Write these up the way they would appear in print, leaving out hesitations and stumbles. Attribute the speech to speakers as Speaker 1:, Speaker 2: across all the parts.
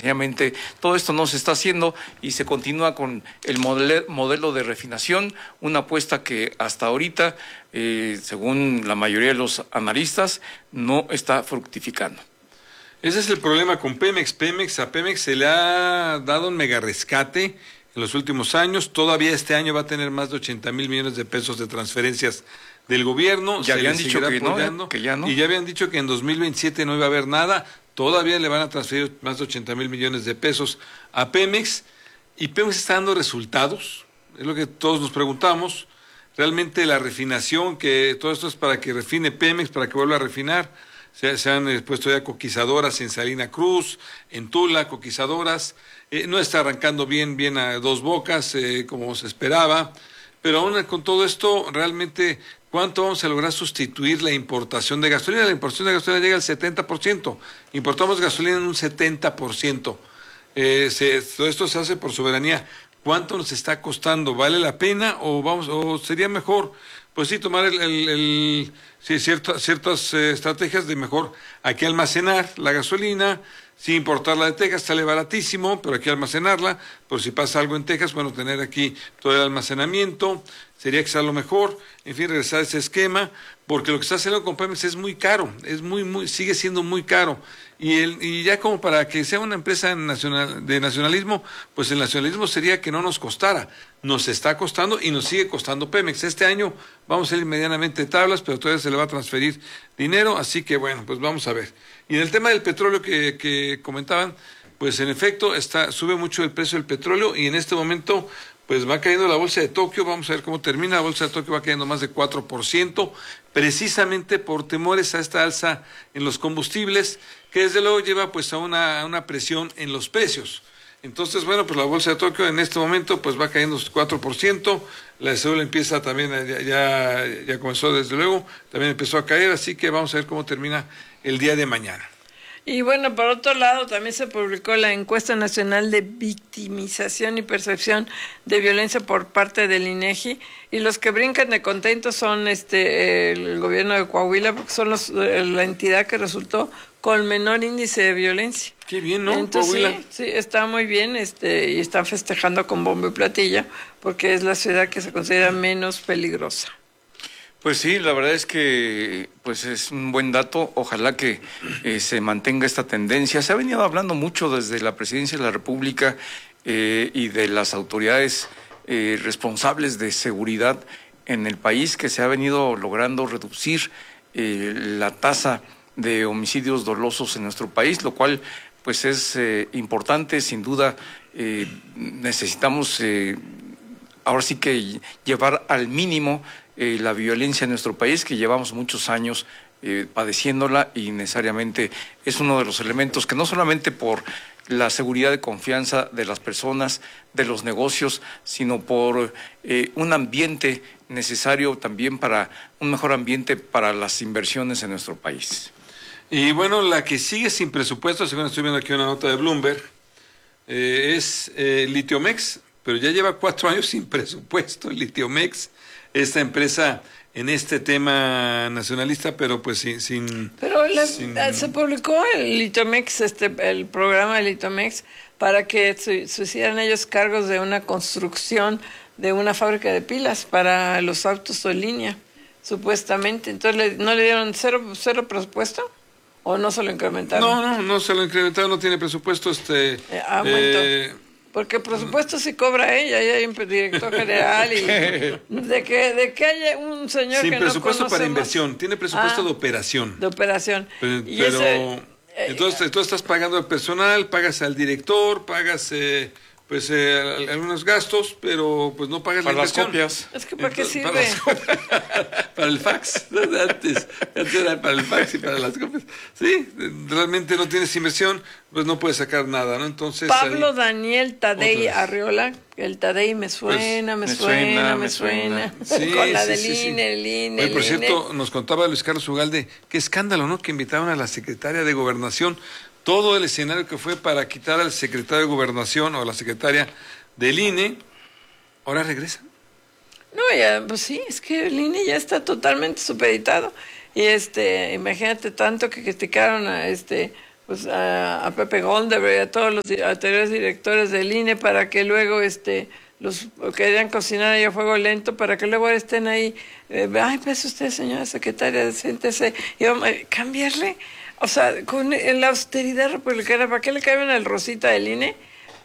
Speaker 1: sencillamente todo esto no se está haciendo y se continúa con el modelo de refinación, una apuesta que hasta ahorita, según la mayoría de los analistas, no está fructificando.
Speaker 2: Ese es el problema con Pemex. A Pemex se le ha dado un mega rescate en los últimos años. Todavía este año va a tener más de 80,000 millones de pesos de transferencias del gobierno.
Speaker 1: Ya habían dicho que no, que ya no.
Speaker 2: Y ya habían dicho que en 2027 no iba a haber nada. Todavía le van a transferir más de 80,000 millones de pesos a Pemex. Y Pemex está dando resultados. Es lo que todos nos preguntamos. Realmente la refinación, que todo esto es para que refine Pemex, para que vuelva a refinar. Se han puesto ya coquizadoras en Salina Cruz, en Tula, coquizadoras. No está arrancando bien a Dos Bocas, como se esperaba. Pero aún con todo esto, realmente, ¿cuánto vamos a lograr sustituir la importación de gasolina? La importación de gasolina llega al 70%. Importamos gasolina en un 70%. Todo esto se hace por soberanía. ¿Cuánto nos está costando? ¿Vale la pena o sería mejor, pues sí, tomar ciertas estrategias de mejor aquí almacenar la gasolina, sí importarla de Texas, sale baratísimo, pero aquí almacenarla, por si pasa algo en Texas, bueno, tener aquí todo el almacenamiento, sería que sea lo mejor, en fin, regresar a ese esquema, porque lo que está haciendo con Pemex es muy caro, sigue siendo muy caro. Y ya como para que sea una empresa de nacionalismo, pues el nacionalismo sería que no nos costara. Nos está costando y nos sigue costando Pemex. Este año vamos a ir medianamente tablas, pero todavía se le va a transferir dinero, así que bueno, pues vamos a ver. Y en el tema del petróleo que comentaban, pues en efecto sube mucho el precio del petróleo y en este momento pues va cayendo la bolsa de Tokio. Vamos a ver cómo termina. La bolsa de Tokio va cayendo más de 4%, precisamente por temores a esta alza en los combustibles, que desde luego lleva pues a una presión en los precios. Entonces, bueno, pues la bolsa de Tokio en este momento pues va cayendo 4%, la de Seúl empieza también, ya comenzó desde luego, también empezó a caer, así que vamos a ver cómo termina el día de mañana.
Speaker 3: Y bueno, por otro lado, también se publicó la encuesta nacional de victimización y percepción de violencia por parte del INEGI, y los que brincan de contentos son el gobierno de Coahuila, porque son la entidad que resultó con menor índice de violencia.
Speaker 2: Qué bien, ¿no?
Speaker 3: Entonces,
Speaker 2: Coahuila.
Speaker 3: sí, está muy bien, y están festejando con bombo y platillo, porque es la ciudad que se considera menos peligrosa.
Speaker 1: Pues sí, la verdad es que pues es un buen dato. Ojalá que se mantenga esta tendencia. Se ha venido hablando mucho desde la Presidencia de la República y de las autoridades responsables de seguridad en el país, que se ha venido logrando reducir la tasa de homicidios dolosos en nuestro país, lo cual pues es importante. Sin duda necesitamos ahora sí que llevar al mínimo la violencia en nuestro país, que llevamos muchos años padeciéndola, y necesariamente es uno de los elementos que no solamente por la seguridad de confianza de las personas, de los negocios, sino por un ambiente necesario también para un mejor ambiente para las inversiones en nuestro país.
Speaker 2: Y bueno, la que sigue sin presupuesto, según estoy viendo aquí una nota de Bloomberg, es Litiomex, pero ya lleva 4 años sin presupuesto Litiomex, esta empresa en este tema nacionalista, pero pues sin...
Speaker 3: Pero se publicó el Litiomex, el programa de Litiomex, para que se hicieran ellos cargos de una construcción de una fábrica de pilas para los autos de línea, supuestamente. Entonces, ¿no le dieron cero presupuesto? ¿O no se lo incrementaron?
Speaker 2: No se lo incrementaron, no tiene presupuesto.
Speaker 3: Porque presupuesto sí cobra ella, ya hay un director general, y de que haya un señor
Speaker 2: sin
Speaker 3: que
Speaker 2: presupuesto
Speaker 3: no
Speaker 2: para inversión, tiene presupuesto de operación.
Speaker 3: De operación.
Speaker 2: Pero entonces tú estás pagando al personal, pagas al director, pagas algunos gastos, pero pues no pagas
Speaker 1: para
Speaker 2: la inversión.
Speaker 1: Para las copias.
Speaker 3: Es que ¿para qué sirve?
Speaker 2: Para el fax, ¿no? Antes era para el fax y para las copias. Sí, realmente no tienes inversión, pues no puedes sacar nada, ¿no? Entonces
Speaker 3: Pablo Daniel Tadei Arriola, el Tadei me suena.
Speaker 2: Sí,
Speaker 3: con la del
Speaker 2: sí.
Speaker 3: INE, el INE.
Speaker 2: Oye, por cierto, nos contaba Luis Carlos Ugalde, qué escándalo, ¿no? Que invitaron a la secretaria de Gobernación, todo el escenario que fue para quitar al secretario de Gobernación o a la secretaria del INE, ahora regresan.
Speaker 3: No, ya, pues sí, es que el INE ya está totalmente supeditado. Y imagínate tanto que criticaron a pues a Pepe Goldeberg y a todos los anteriores directores del INE para que luego los querían cocinar ahí a fuego lento para que luego estén ahí, ay, pues usted, señora secretaria, siéntese, y vamos a cambiarle, o sea, con la austeridad republicana, ¿para qué le cambian al rosita del INE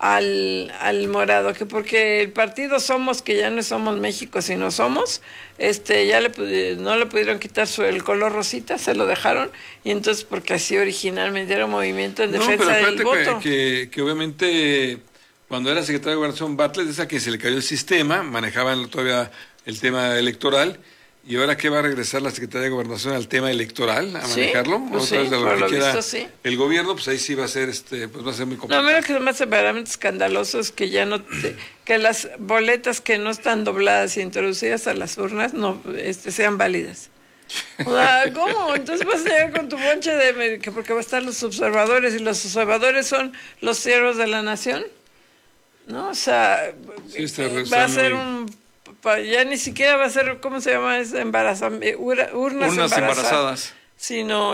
Speaker 3: al morado? Que porque el partido Somos, que ya no somos México, sino Somos, ya no le pudieron quitar el color rosita, se lo dejaron, y entonces porque así originalmente era un movimiento en defensa del voto.
Speaker 2: Que obviamente cuando era secretario de Gobernación Bartlett, es a quien se le cayó el sistema, manejaban todavía el tema electoral, y ahora que va a regresar la Secretaría de Gobernación al tema electoral, a manejarlo,
Speaker 3: pues
Speaker 2: otra vez de
Speaker 3: por
Speaker 2: lo que quiera
Speaker 3: visto,
Speaker 2: el gobierno, pues ahí sí va a ser pues va a ser muy complicado.
Speaker 3: No, mira que lo más verdaderamente escandaloso es que ya no que las boletas que no están dobladas y introducidas a las urnas no sean válidas. O sea, ¿cómo? Entonces vas a llegar con tu bonche que porque va a estar los observadores, y los observadores son los siervos de la nación, ¿no? O sea,
Speaker 2: sí,
Speaker 3: va a ser ya ni siquiera va a ser, ¿cómo se llama? Es urnas embarazadas, sino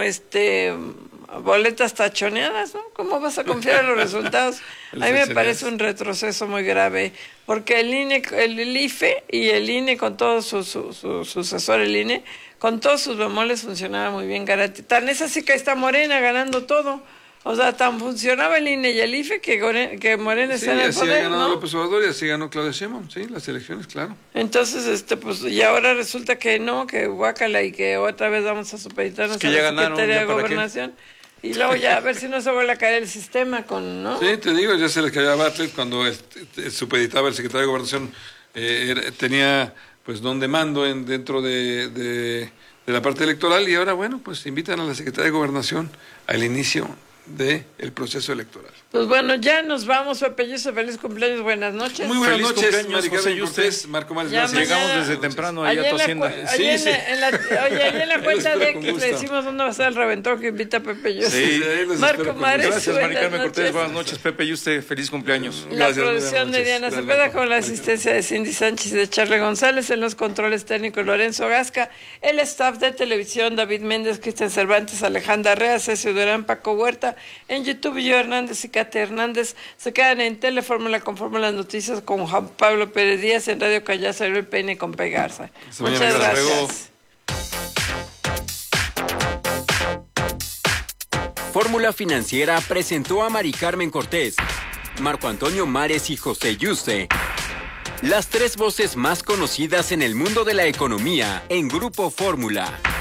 Speaker 3: boletas tachoneadas, ¿no? ¿Cómo vas a confiar en los resultados? A mí me parece un retroceso muy grave, porque el INE, el IFE y el INE con todo su sucesor, el INE, con todos sus bemoles funcionaba muy bien. Tan es así que está Morena ganando todo. O sea, tan funcionaba el INE y el IFE que Morena está en el poder,
Speaker 2: así ha ganado
Speaker 3: ¿no?
Speaker 2: López Obrador y así ganó Claudia Sheinbaum, sí, las elecciones, claro.
Speaker 3: Entonces, pues, y ahora resulta que no, que guácala, y que otra vez vamos a supeditarnos a la Secretaría de Gobernación. Y luego ya a ver si no se vuelve a caer el sistema ¿no?
Speaker 2: Sí, te digo, ya se le cayó a Bartlett cuando supeditaba el secretario de Gobernación, tenía pues don de mando dentro de la parte electoral, y ahora, bueno, pues invitan a la Secretaría de Gobernación al inicio del proceso electoral.
Speaker 3: Pues bueno, ya nos vamos, Pepe Yusef, feliz cumpleaños, buenas noches.
Speaker 2: Muy buenas
Speaker 1: Feliz
Speaker 2: noches,
Speaker 1: cumpleaños,
Speaker 2: Mari
Speaker 1: José
Speaker 2: Carmen
Speaker 1: Yuste.
Speaker 2: Cortés, Marco Mares,
Speaker 3: Ya
Speaker 2: gracias.
Speaker 1: Llegamos
Speaker 3: mañana-
Speaker 1: desde temprano allá a tu hacienda.
Speaker 2: Sí, sí.
Speaker 3: Allá en la cuenta
Speaker 2: Los
Speaker 3: de
Speaker 2: espero con
Speaker 3: X le
Speaker 2: gusto.
Speaker 3: decimos dónde va a ser el reventón que invita a Pepe Yusef.
Speaker 1: Sí,
Speaker 2: ahí los espero
Speaker 3: Marco
Speaker 2: con
Speaker 3: Mares,
Speaker 1: Gracias, Mari
Speaker 3: buenas
Speaker 1: Carmen Cortés.
Speaker 3: noches.
Speaker 1: Buenas noches, Pepe y usted. Feliz cumpleaños.
Speaker 3: La
Speaker 2: Gracias,
Speaker 3: producción
Speaker 2: buenas
Speaker 3: de
Speaker 2: noches.
Speaker 3: Diana
Speaker 2: Gracias,
Speaker 3: Cepeda
Speaker 2: Marco.
Speaker 3: con la asistencia de Cindy Sánchez y de Charlie González, en los controles técnicos Lorenzo Gasca, el staff de televisión David Méndez, Cristian Cervantes, Alejandra Arrea, Cecil Durán, Paco Huerta, en YouTube yo Hernández y Cate Hernández. Se quedan en Telefórmula con Fórmula Noticias con Juan Pablo Pérez Díaz, en Radio Callazo, el Peine con Pegarza.
Speaker 2: Hasta mañana,
Speaker 3: Muchas
Speaker 2: gracias.
Speaker 3: gracias.
Speaker 4: Fórmula Financiera presentó a Mari Carmen Cortés, Marco Antonio Mares y José Yuste, las tres voces más conocidas en el mundo de la economía en Grupo Fórmula.